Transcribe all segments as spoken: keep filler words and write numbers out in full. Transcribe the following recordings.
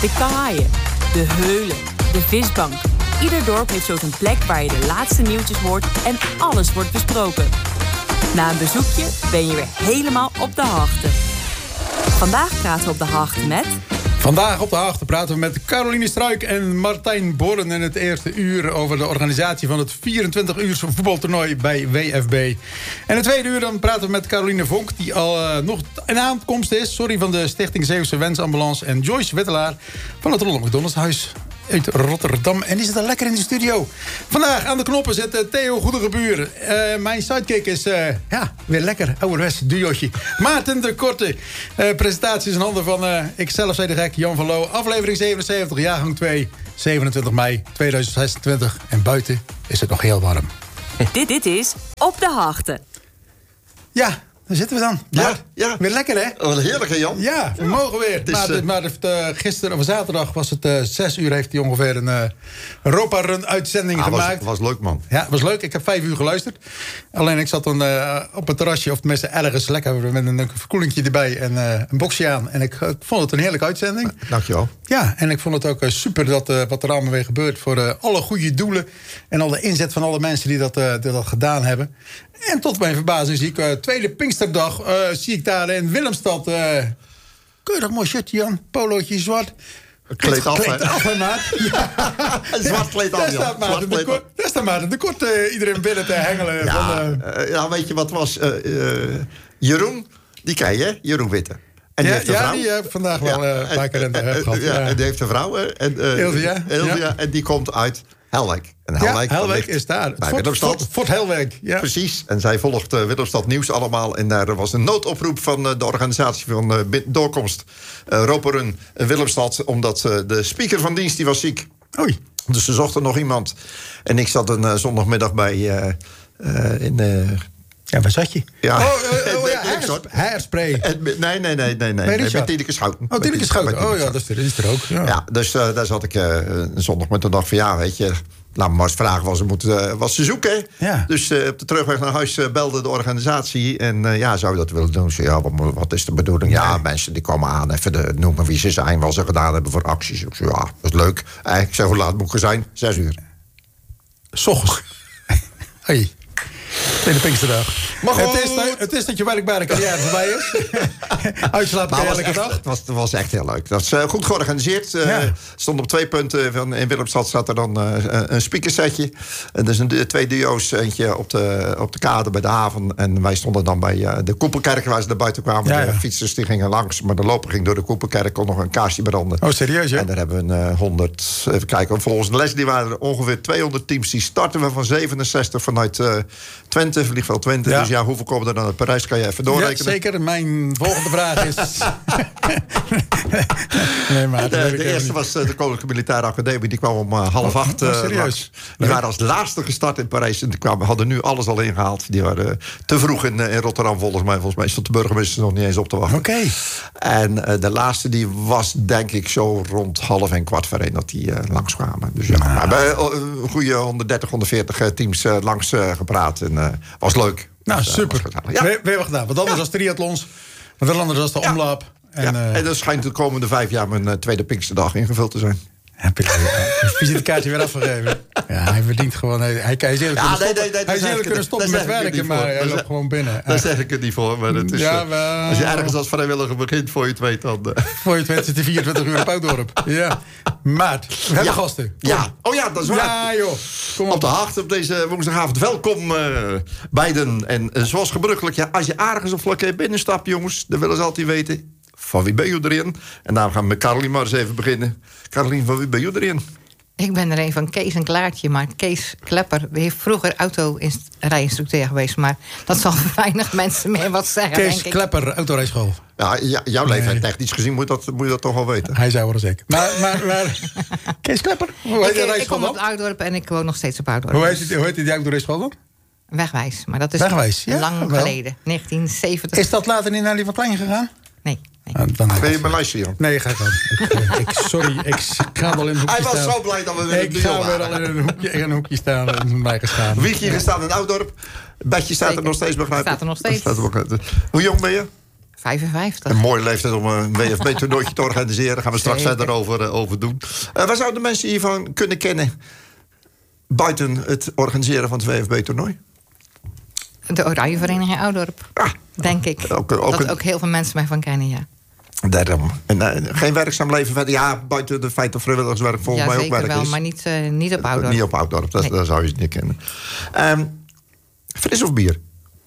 de kaaien, de heulen, de visbank. Ieder dorp heeft zo zijn plek waar je de laatste nieuwtjes hoort en alles wordt besproken. Na een bezoekje ben je weer helemaal op de hoogte. Vandaag praten we op de hoogte met... Vandaag op de hoogte praten we met Caroline Struik en Martijn Boren in het eerste uur over de organisatie van het vierentwintig uur voetbaltoernooi bij W F B. En het tweede uur dan praten we met Caroline Vonk, die al uh, nog in aankomst is, sorry, van de Stichting Zeeuwse Wensambulance, en Joyce Wettelaar van het Ronald McDonald's Huis uit Rotterdam. En die zit al lekker in de studio. Vandaag aan de knoppen zit uh, Theo Goedegebuur. Uh, mijn sidekick is uh, ja, weer lekker ouderwets duootje. Maarten de Korte. Uh, presentaties in handen van uh, ikzelf, zei de gek, Jan van Loo. Aflevering zevenenzeventig, jaargang twee, zevenentwintig mei tweeduizend zesentwintig. En buiten is het nog heel warm. Dit, dit is Op de Hoogte. Ja, daar zitten we dan. Ja, maar, ja. Weer lekker, hè? Oh, wat heerlijk, hè, Jan? Ja, we mogen weer. Dus, maar uh, maar uh, gisteren of zaterdag was het uh, zes uur, heeft hij ongeveer een uh, Europa-run-uitzending ah, gemaakt. Was, was leuk, man. Ja, was leuk. Ik heb vijf uur geluisterd. Alleen ik zat dan uh, op het terrasje, of tenminste ergens lekker met een, een verkoelingje erbij en uh, een boxje aan. En ik, ik vond het een heerlijke uitzending. Dankjewel. Ja, en ik vond het ook uh, super dat, uh, wat er allemaal weer gebeurt voor uh, alle goede doelen en alle inzet van alle mensen die dat, uh, die dat gedaan hebben. En tot mijn verbazing zie ik uh, tweede Pinksterdag, uh, zie ik daar in Willemstad. Uh, keurig mooi shirtje, Jan. Polootje zwart. Kleed af, kleed af, hè, maat. Ja. Een zwart kleed af, Daar Jan. staat Maarten de Kort, daar staat Maarten de Kort uh, iedereen binnen te hengelen. Ja, van, uh... uh, ja, weet je wat was? Uh, uh, Jeroen, die ken je, hè? Jeroen Witte. En die ja, heeft een ja, vrouw. die heb ik vandaag wel uh, een paar keer in de heb gehad. Ja, Ja. en die heeft een vrouw. Hè? En, uh, Ilvia. Ilvia, Ja. En die komt uit Helwijk. En Helwijk, ja, Helwijk is daar. Bij Fort, Willemstad. Fort, Fort Helwijk. Ja. Precies. En zij volgt uh, Willemstad Nieuws allemaal. En daar was een noodoproep van uh, de organisatie van uh, Doorkomst. Uh, Roperun in Willemstad. Omdat uh, de speaker van dienst die was ziek. Oei. Dus ze zochten nog iemand. En ik zat een uh, zondagmiddag bij... Uh, uh, in, uh, ja, waar zat je? Ja. Oh, uh, oh ja, hairspray. Nee, nee, nee, nee, nee. nee. Met Tineke Schouten. Oh, Tineke Schouten. Oh ja, dat is er, is er ook. Ja, ja dus uh, daar zat ik uh, een zondag met de dag van... ja, weet je... Laat me maar eens vragen wat ze, moeten, uh, wat ze zoeken. Ja. Dus uh, op de terugweg naar huis uh, belde de organisatie. En uh, ja, zou je dat willen doen? Ze, ja, wat, wat is de bedoeling? Nee. Ja, mensen die komen aan, even de, noemen wie ze zijn... wat ze gedaan hebben voor acties. Ik zei, ja, dat is leuk. Uh, ik zei, hoe laat moet ik zijn? Zes uur. 's ochtends. Hey. Tweede Pinksterdag. Maar het, is, het is dat je werkbare carrière voorbij is. Uitslapen kan je elke dag. Het was, het was echt heel leuk. Dat is uh, goed georganiseerd. Uh, ja. Stond op twee punten. Van, in Willemstad zat er dan uh, een speakersetje. En dus een, twee duo's. Eentje op de, op de kade bij de haven. En wij stonden dan bij uh, de Koepelkerk waar ze naar buiten kwamen. Ja, ja. De fietsers die gingen langs. Maar de loper ging door de Koepelkerk. Kon nog een kaarsje branden. Oh, serieus, ja? En daar hebben we een uh, honderd... Even kijken. Volgens de les die waren er ongeveer tweehonderd teams. Die starten we van zevenenzestig vanuit uh, Twente. Vliegveld Twente. Ja. Dus ja, hoeveel komen er dan uit Parijs? Kan je even doorrekenen? Ja, zeker. Mijn volgende vraag is... nee, maar de de eerste was uh, de Koninklijke Militaire Academie. Die kwam om uh, half oh, acht. Uh, oh, serieus? Die waren als laatste gestart in Parijs. En die kwamen, hadden nu alles al ingehaald. Die waren uh, te vroeg in, uh, in Rotterdam volgens mij. Volgens mij stond de burgemeester nog niet eens op te wachten. Oké. Okay. En uh, de laatste die was denk ik zo rond half en kwart voor één dat die uh, langskwamen. Dus ja, nou. Maar bij uh, een goede honderddertig, honderdveertig uh, teams uh, langs uh, gepraat. En uh, was leuk. Nou, was, super. Uh, ja. We, we hebben gedaan. Wat anders ja. dan triathlons. Wat anders dan de ja. omloop. En, ja. uh, en dat schijnt de komende vijf jaar mijn uh, tweede Pinksterdag ingevuld te zijn. Heb ik het visitekaartje weer afgegeven? Ja, hij verdient gewoon... Hij, hij kan je eerlijk ja, kunnen stoppen, nee, nee, nee, hij kunnen stoppen met werken, maar hij loopt gewoon binnen. Daar zeg ik het niet voor. Maar het is, ja, maar, als je ergens als vrijwilliger begint, voor je het weet dan... Uh. Voor je het weet zit hij vierentwintig uur op Oudorp. Ja. Maart, we hebben ja. gasten. Kom. Ja. Oh ja, dat is waar. Ja, joh. Kom op. Op de Hacht op deze woensdagavond. Welkom uh, beiden. En uh, zoals gebruikelijk, ja, als je ergens op vlakke binnenstapt, jongens... dan willen ze altijd weten... Van wie ben je erin? En daarom gaan we met Caroline maar eens even beginnen. Caroline, van wie ben je erin? Ik ben er een van Kees en Klaartje. Maar Kees Klepper heeft vroeger auto-rijinstructeur geweest. Maar dat zal weinig mensen meer wat zeggen, Kees denk ik. Klepper, autorijschool. Ja, ja, jouw nee. leeftijd technisch gezien moet, dat, moet je dat toch wel weten. Hij zou wel zeker. Maar, maar, maar Kees Klepper, hoe heet ik, die ik kom op Oudorp en ik woon nog steeds op Oudorp. Hoe heet die, hoe heet die autorijschool dan? Wegwijs, maar dat is Wegwijs, ja, lang wel. geleden. negentien zeventig. Is dat later niet naar die van Klein gegaan? Nee. nee. Ah, dan ben je mijn lijstje, Jan? Nee, ga gewoon. ik, ik, sorry, ik ga wel in een hoekje Hij was staan. zo blij dat we weer Ik ga weer al in een hoekje, in een hoekje staan en mij gestaan. Wiegje gestaan in Oudorp. Bedje staat Zeker. er nog steeds, begrijp ik? Staat er nog steeds. Staat er nog steeds. Hoe jong ben je? vijfenvijftig. Een mooie leeftijd om een W F B-toernooitje te organiseren. Daar gaan we straks Zeker. verder over, uh, over doen. Uh, waar zouden mensen hiervan kunnen kennen? Buiten het organiseren van het W F B-toernooi? De Oranje Vereniging Oudorp, Ah, denk ik. Ook, ook dat een, ook heel veel mensen mij van kennen, ja. Daarom. En, uh, geen werkzaam leven verder. Ja, buiten de feit dat vrijwilligerswerk volgens Ja, mij ook zeker werk wel, is. maar niet, uh, niet op Oudorp. Uh, niet op Oudorp, dat, Nee. dat zou je niet kennen. Um, fris of bier?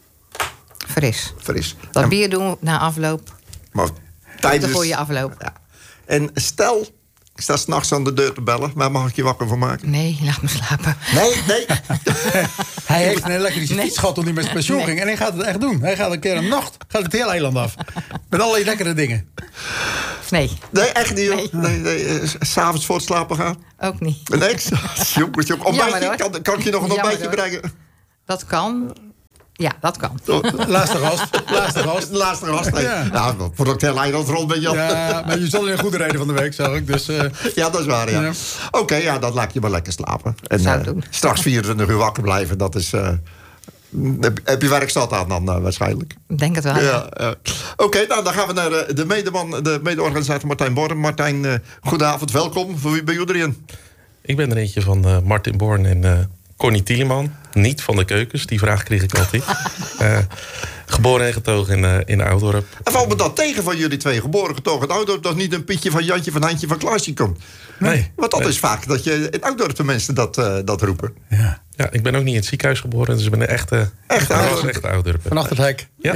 Fris. Fris. Dat En- bier doen we na afloop. Maar De tijdens... goede afloop. Ja. En stel, ik sta s'nachts aan de deur te bellen. Waar mag ik je wakker van maken? Nee, laat me slapen. Nee, nee. Hij heeft een elektrische Nee. fiets gehad toen hij met zijn pensioen Nee. ging. En hij gaat het echt doen. Hij gaat een keer een nacht gaat het hele eiland af. Met allerlei lekkere dingen. Nee, Nee, echt niet. joh. Nee. Nee, nee, eh, s'avonds voor het slapen gaan? ook niet. Nee, jongens, jongens. Ontbijtje, Jammer, hoor. kan, kan ik je nog een Jammer, ontbijtje hoor. brengen? Dat kan. Ja, dat kan. Laatste gast. Laatste gast. De laatste gast. Nee. Ja. Ja, voordat ik het hele eiland rond ben, Jan. Ja. Ja, maar je zal in een goede reden van de week, zag ik. Dus uh, dat is waar, ja. Ja. Oké, ja, dan laat je maar lekker slapen. En Zou eh, doen. straks vierentwintig uur wakker blijven, dat is... uh, heb, heb je werk zat aan dan uh, waarschijnlijk? Ik denk het wel. Ja, ja. Oké, nou dan gaan we naar uh, de medeman, de mede-organisator Martijn Born. Martijn, uh, goedenavond, welkom. Voor wie ben je erin? Ik ben er eentje van uh, Martin Born en uh, Connie Tieleman. Niet van de keukens, die vraag kreeg ik altijd. uh, geboren en getogen in, uh, in Oudorp. En valt me dat tegen van jullie twee geboren getogen in Oudorp... dat niet een Pietje van Jantje van Handje van Klaasje komt? Nee. Want dat nee. is vaak dat je in Oudorp de mensen dat, uh, dat roepen. ja. Ja, ik ben ook niet in het ziekenhuis geboren, dus ik ben een echte, Echte Oudorp. echte Oudorp. Van achter het hek. Ja.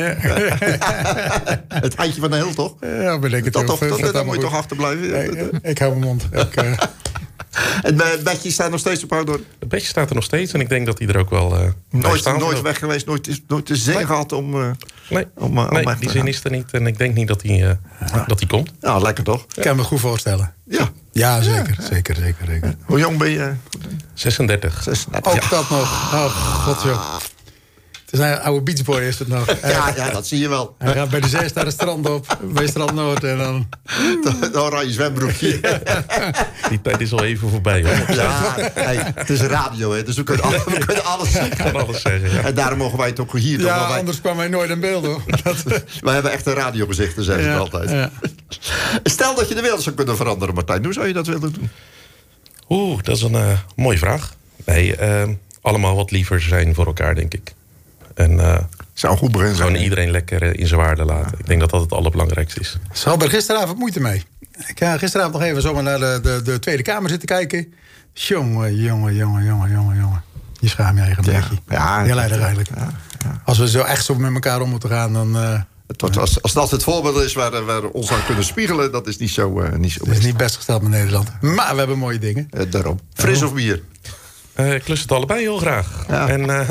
Het Handje van de Heel, toch? Ja, ben ik het Dat, ook. toch, dat, Gaat daar moet je allemaal toch achterblijven? goed. Ik, ik hou mijn mond. Ik, uh, En het bedje staat nog steeds op Oudorp? Het bedje staat er nog steeds en ik denk dat hij er ook wel uh, bij Nooit, staan nooit zal. weg geweest, nooit, nooit de zin Nee. gehad om... Uh, Nee, Om, uh, om nee weg te die zin gaan. is er niet en ik denk niet dat hij, uh, dat hij komt. nou, lekker toch? ik kan me goed voorstellen. Ja. Ja, zeker. Zeker, zeker, zeker. Hoe jong ben je? zesendertig. zesendertig. Ook dat nog. Oh, god joh. Het is een oude beachboy is het nog. Ja, ja, dat zie je wel. Hij gaat bij de zee staat het strand op. Bij Strand Noord en dan... De oranje zwembroekje. Die tijd is al even voorbij, hoor. Ja, hey, het is radio, hè, dus we kunnen, alles, we kunnen alles Ik zeggen. kan alles zeggen, ja. En daarom mogen wij het ook hier doen. Ja, want wij, anders kwam hij nooit in beeld hoor. Dat, wij hebben echt een radiogezicht, zeggen ze ja, altijd. ja. Stel dat je de wereld zou kunnen veranderen, Martijn. Hoe zou je dat willen doen? Oeh, dat is een uh, mooie vraag. Nee, uh, allemaal wat liever zijn voor elkaar, denk ik. En uh, Zou een goed begin zijn. gewoon iedereen lekker uh, in zijn waarde laten. Ik denk dat dat het allerbelangrijkste is. Ze hadden er gisteravond moeite mee. Ik heb gisteravond nog even zomaar naar de, de, de Tweede Kamer zitten kijken. Jongen, jongen, jongen, jongen, jongen, jongen. Je schaam je eigen een Ja. beetje. Ja, Heel erg eigenlijk. Ja, ja. Als we zo echt zo met elkaar om moeten gaan, dan... Uh, Tot, als, als dat het voorbeeld is waar, waar we ons aan kunnen spiegelen... dat is niet zo, uh, niet zo het is best. niet best gesteld met Nederland. Maar we hebben mooie dingen. Uh, daarom. Fris of bier? Uh, ik lust het allebei heel graag. Ja. En uh,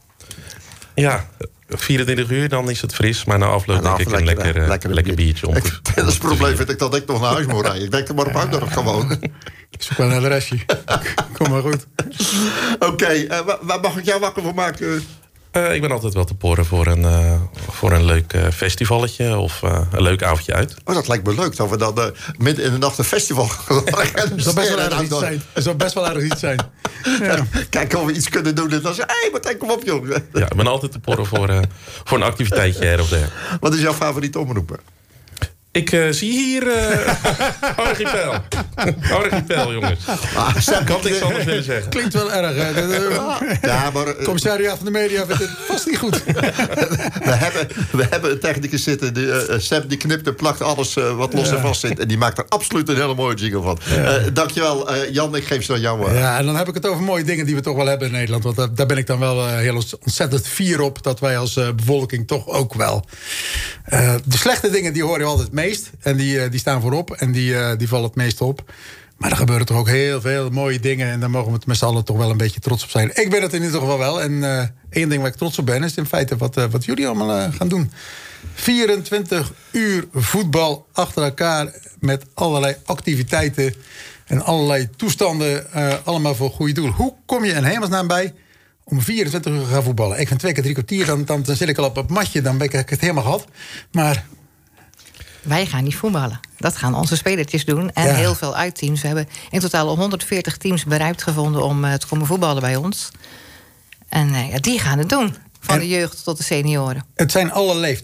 ja, vierentwintig uur, dan is het fris. Maar na afloop Nou, denk ik een lekker, uh, lekker, lekker biertje. Om Ik, te, dat om is het te probleem, vieren. vind ik, dat ik nog naar huis moet rijden. Ik denk er maar op uit dat ik gewoon. Ik zoek wel naar de restje. Kom maar goed. Oké, okay, uh, waar, waar mag ik jou wakker voor maken? Uh, ik ben altijd wel te porren voor een, uh, voor een leuk uh, festivalletje of uh, een leuk avondje uit. Oh, dat lijkt me leuk dat we dan uh, midden in de nacht een festival gaan Het zou best wel erg iets zijn. Het zou best wel erg iets zijn. Ja. Kijken of we iets kunnen doen. En dan zeggen, hé, hey, Martijn, kom op, jongen. Ja, ik ben altijd te porren voor, uh, voor een activiteitje her of der. Wat is jouw favoriete omroepen? Ik uh, zie hier uh, Archipel. Archipel, jongens. Ah, Ik had niks anders willen zeggen. Klinkt wel erg. Hè? De, de, ja, maar, uh, commissariaat van de media vindt het vast niet goed. we, hebben, we hebben een technicus zitten. Die, uh, Sam die knipt en plakt alles uh, wat los en vast zit. En die maakt er absoluut een hele mooie jingle van. Ja. Uh, dankjewel, uh, Jan. Ik geef ze aan jou. Uh. Ja, en dan heb ik het over mooie dingen die we toch wel hebben in Nederland. Want daar, daar ben ik dan wel uh, heel ontzettend fier op. Dat wij als uh, bevolking toch ook wel... Uh, de slechte dingen die hoor je altijd het meest. En die, uh, die staan voorop. En die, uh, die vallen het meest op. Maar er gebeuren toch ook heel veel mooie dingen. En daar mogen we het met z'n allen toch wel een beetje trots op zijn. Ik ben het in ieder geval wel. En uh, één ding waar ik trots op ben... is in feite wat, uh, wat jullie allemaal uh, gaan doen. vierentwintig uur voetbal achter elkaar... met allerlei activiteiten... en allerlei toestanden... Uh, allemaal voor goede doel. Hoe kom je in hemelsnaam bij... om vierentwintig uur te gaan voetballen? Ik vind twee keer drie kwartier... dan, dan, dan zit ik al op het matje. Dan ben ik het helemaal gehad. Maar... Wij gaan niet voetballen. Dat gaan onze spelertjes doen. En Ja. heel veel uitteams. We hebben in totaal honderdveertig teams bereid gevonden om uh, te komen voetballen bij ons. En uh, ja, die gaan het doen. Van En- de jeugd tot de senioren. Het zijn alle leeftijden.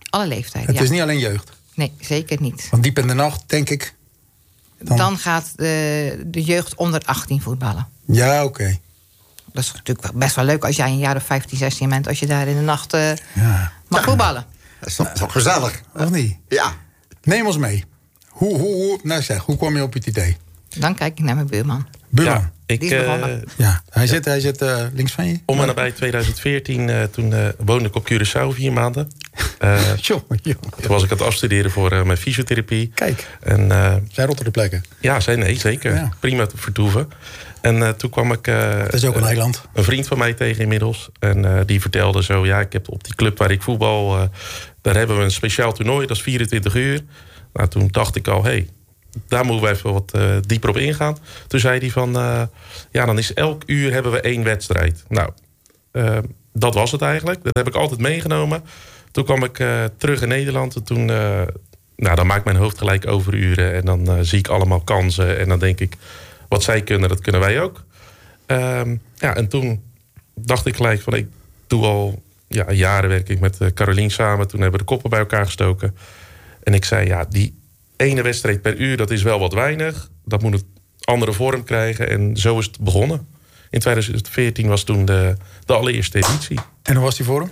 Alle leeftijden, Het ja. is niet alleen jeugd. Nee, zeker niet. Want diep in de nacht, denk ik... Dan, Dan, gaat de, de jeugd onder achttien voetballen. Ja, oké. Okay. Dat is natuurlijk wel best wel leuk als jij een jaar of vijftien, zestien bent... als je daar in de nacht uh, ja. mag voetballen. Dat is toch, toch gezellig? Of niet? Ja. Neem ons mee. Hoe, hoe, hoe, nou zeg, hoe kwam je op het idee? Dan kijk ik naar mijn buurman. Buurman? Ja, ik, Die is begonnen. uh, ja, hij zit, hij zit uh, links van je. Om en nabij twintig veertien, uh, toen uh, woonde ik op Curaçao vier maanden. Uh, Jongen, jongen. Toen was ik aan het afstuderen voor uh, mijn fysiotherapie. Kijk, en, uh, zijn rotterde plekken. Ja, zijn, nee, zeker. Ja. Prima te vertoeven. En uh, toen kwam ik... Uh, dat is ook een eiland. Uh, een vriend van mij tegen inmiddels. En uh, die vertelde zo... Ja, ik heb op die club waar ik voetbal... Uh, daar hebben we een speciaal toernooi. Dat is vierentwintig uur. Nou, toen dacht ik al... Hey, daar moeten we even wat uh, dieper op ingaan. Toen zei hij van... Uh, ja, dan is elk uur hebben we één wedstrijd. Nou, uh, dat was het eigenlijk. Dat heb ik altijd meegenomen. Toen kwam ik uh, terug in Nederland. En toen... Uh, nou, dan maakt mijn hoofd gelijk overuren. En dan uh, zie ik allemaal kansen. En dan denk ik... Wat zij kunnen, dat kunnen wij ook. Um, ja, en toen dacht ik gelijk van... Ik doe al ja, jaren werk ik met uh, Carolien samen. Toen hebben we de koppen bij elkaar gestoken. En ik zei, ja, die ene wedstrijd per uur... dat is wel wat weinig. Dat moet een andere vorm krijgen. En zo is het begonnen. In twintig veertien was toen de, de allereerste editie. En hoe was die vorm?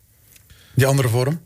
Die andere vorm?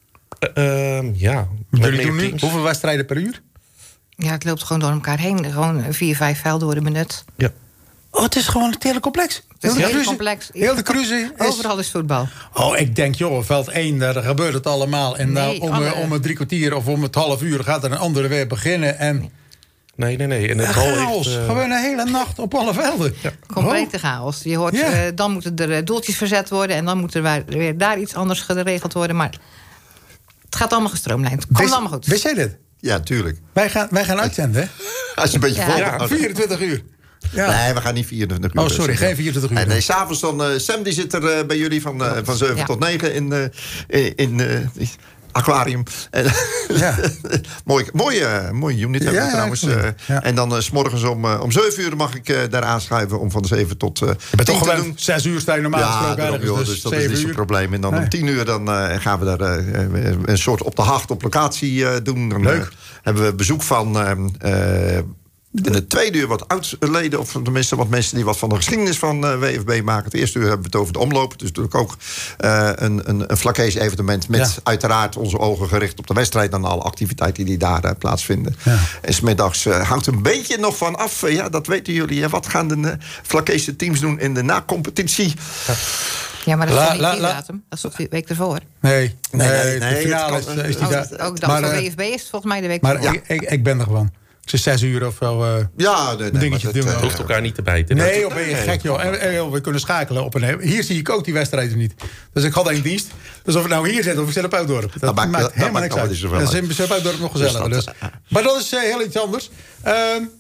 Uh, um, ja. Jullie doen nu hoeveel wedstrijden per uur? Ja, het loopt gewoon door elkaar heen. Gewoon vier, vijf velden worden benut. Ja. Oh, het is gewoon het hele complex. Het is heel heel complex. Heel de cruise is... Overal is voetbal. Oh, ik denk, joh, veld één, daar gebeurt het allemaal. En nee, nou, om, alle... om een drie kwartier of om het half uur gaat er een andere weer beginnen. En... Nee, nee, nee. En het chaos. Heeft, uh... Gewoon een hele nacht op alle velden. Ja. Complete oh. chaos. Je hoort, ja. uh, dan moeten er doeltjes verzet worden... en dan moet er weer daar iets anders geregeld worden. Maar het gaat allemaal gestroomlijnd. Het komt wist, allemaal goed. Wist jij dit? Ja, tuurlijk. Wij gaan, wij gaan uitzenden, hè? Als je een beetje ja. vol... Ja, vierentwintig uur. Ja. Nee, we gaan niet vierentwintig uur. Oh, sorry, geen vierentwintig uur. Nee, nee, s'avonds dan... Uh, Sam die zit er uh, bij jullie van, uh, van zeven ja. tot negen in, uh, in uh, aquarium. Ja. mooi, mooie, mooie unit hebben we ja, trouwens. Uh, ja. En dan uh, 's morgens om, uh, om zeven uur mag ik uh, daar aanschuiven... om van zeven tot uh, je bent toch gewoon zes uur sta je normaal ja, gesproken daarom, joh, dus, dus dat is niet zo'n probleem. En dan nee. om tien uur dan, uh, gaan we daar uh, een soort op de hacht op locatie uh, doen. Dan, Leuk. Uh, hebben we bezoek van... Uh, uh, in het tweede uur wat oudleden, of tenminste wat mensen die wat van de geschiedenis van uh, W F B maken. Het eerste uur hebben we het over de omloop. Dus natuurlijk ook uh, een, een, een Flakees evenement met ja. uiteraard onze ogen gericht op de wedstrijd en alle activiteiten die daar uh, plaatsvinden. Ja. En 's middags uh, hangt een beetje nog van af. Uh, ja, dat weten jullie. Uh, wat gaan de uh, Flakeese teams doen in de na-competitie? Ja. Ja, maar dat is la, niet la, die la, datum. Dat is toch de week ervoor? Nee, nee, nee, nee de finale kan, is, is die oh, daar. Ook dat maar, voor W F B is het volgens mij de week maar ervoor. Maar ik, ik, ik ben er gewoon. Ik zit zes uur of zo. Uh, ja, nee, nee, dingetje dat, doen. Je hoeft elkaar niet te bijten. Nee, joh, ben je gek, joh. En, en, we kunnen schakelen op een... Hier zie ik ook die wedstrijden niet. Dus ik had één dienst. Dus of ik nou hier zit of ik zit op Uitdorp. Dat, dat maakt, maakt helemaal niks uit. Dat is in Uitdorp nog gezellig. Dus dat, dus. Maar dat is uh, heel iets anders. Uh,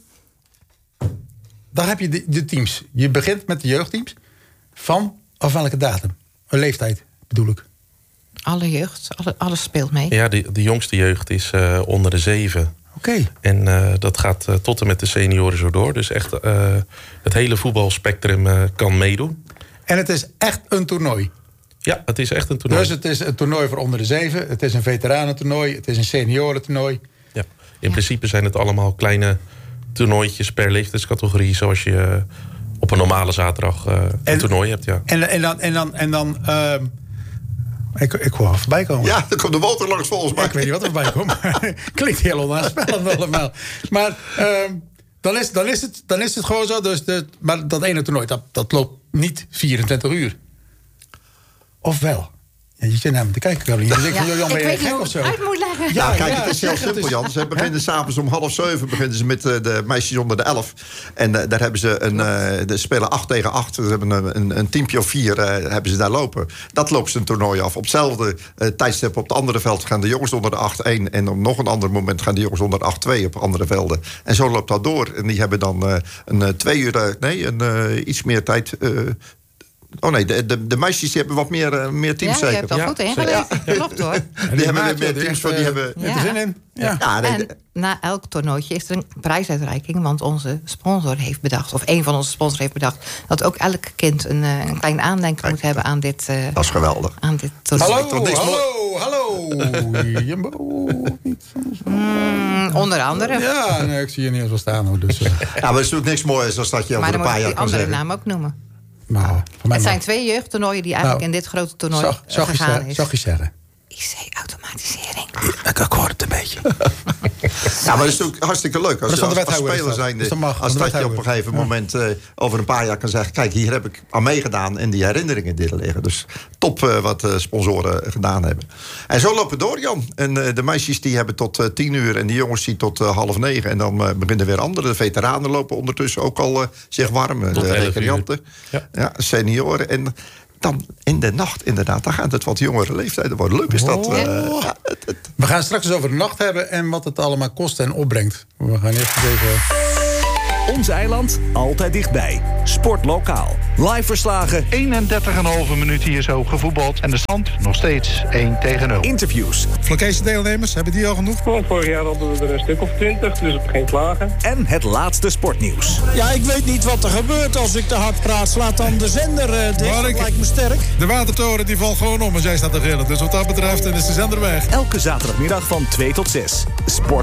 dan heb je de, de teams. Je begint met de jeugdteams. Van of welke datum? Een leeftijd, bedoel ik. Alle jeugd, alle, alles speelt mee. Ja, de, de jongste jeugd is uh, onder de zeven. Oké. Okay. En uh, dat gaat uh, tot en met de senioren zo door. Dus echt uh, het hele voetbalspectrum uh, kan meedoen. En het is echt een toernooi? Ja, het is echt een toernooi. Dus het is een toernooi voor onder de zeven. Het is een veteranentoernooi. Het is een seniorentoernooi. Ja, in ja. principe zijn het allemaal kleine toernooitjes per leeftijdscategorie. Zoals je uh, op een normale zaterdag uh, een en, toernooi hebt. Ja. En, en dan... En dan, en dan uh, Ik, ik hoor voorbij komen. Ja, er komt de motor langs volgens mij. Ik weet niet wat er voorbij komt. Klinkt heel onaanspellend allemaal. Maar uh, dan, is, dan, is het, dan is het gewoon zo. Dus de, maar dat ene toernooi, dat, dat loopt niet vierentwintig uur. Of wel? Ja, je zit naar me te kijken, Caroline. Dus ik ja, van, Jan, ben je gek of zo? Uit moet leggen. Ja, kijk, ja, het is heel simpel, Jan. Ze beginnen s'avonds om half zeven beginnen ze met uh, de meisjes onder de elf. En uh, daar hebben ze een... Uh, de spelen acht tegen acht. Ze hebben een, een, een teampje of vier uh, hebben ze daar lopen. Dat loopt ze een toernooi af. Op hetzelfde uh, tijdstip op het andere veld gaan de jongens onder de acht één. En op nog een ander moment gaan de jongens onder de acht twee op andere velden. En zo loopt dat door. En die hebben dan uh, een uh, twee uur... Uh, nee, een, uh, iets meer tijd... Uh, Oh nee, de, de, de meisjes die hebben wat meer, uh, meer teams ja, zeker. Ja, je hebt al ja, goed ingelezen. Ja. Klopt hoor. Die, die hebben meer teams voor, die hebben... Ja. Er zin in. Ja. Ja, nee, en na elk toernooitje is er een prijsuitreiking. Want onze sponsor heeft bedacht, of een van onze sponsors heeft bedacht... dat ook elk kind een, een klein aandenken Kijk, moet hebben aan dit... Uh, dat is geweldig. Aan dit toernooi. Hallo, hallo, hallo. Jumbo. Mm, onder andere. Ja, nee, ik zie je niet eens wel staan. Hoor, dus, uh. Ja, maar het is natuurlijk niks moois als dat je over Maar een dan paar moet jaar ik die kan andere zeggen. naam ook noemen. Nou, voor mij Het zijn maar. twee jeugdtoernooien die eigenlijk Nou, in dit grote toernooi Zag, zag, je, gegaan zeggen, is. zag je zeggen. I C-automatisering. Ik, ik hoor het een beetje. Ja, maar dat is natuurlijk hartstikke leuk. Als, Dat is van de als, als wethouder, speler is dat. zijn, Dus dat mag, als van de dat je op een wethouder. gegeven moment uh, over een paar jaar kan zeggen... kijk, hier heb ik aan meegedaan en die herinneringen die er liggen. Dus top uh, wat uh, sponsoren gedaan hebben. En zo lopen we door, Jan. En uh, de meisjes die hebben tot uh, tien uur en de jongens die tot uh, half negen. En dan uh, beginnen weer andere. De veteranen lopen ondertussen ook al uh, zich warm. Uh, de recreanten, ja. Ja, senioren. En dan in de nacht, inderdaad, dan gaat het wat jongere leeftijden worden. Leuk is dat. Uh, ja, het, het. We gaan straks eens over de nacht hebben en wat het allemaal kost en opbrengt. We gaan eerst even... Ons eiland, altijd dichtbij. Sportlokaal. Live verslagen. eenendertig komma vijf minuten hier zo gevoetbald. En de stand nog steeds één tegen nul. Interviews. Vlakese deelnemers, hebben die al genoeg? Vorig jaar hadden we er een stuk of twintig, dus op geen klagen. En het laatste sportnieuws. Ja, ik weet niet wat er gebeurt als ik te hard praat. Slaat dan de zender uh, dicht, dat lijkt me sterk. De watertoren die valt gewoon om als jij staat te gillen. Dus wat dat betreft is de zender weg. Elke zaterdagmiddag van twee tot zes. Sport.